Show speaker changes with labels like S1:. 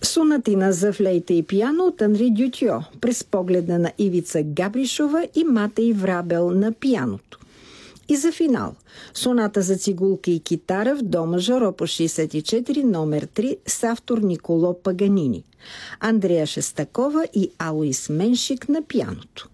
S1: Сонатина за флейта и пиано от Анри Дютьо през погледа на Ивица Габришова и Матей Врабел на пианото. И за финал соната за цигулка и китара в до мажор опус 64 номер 3 с автор Николо Паганини, Андрея Шестакова и Алоис Меншик на пианото.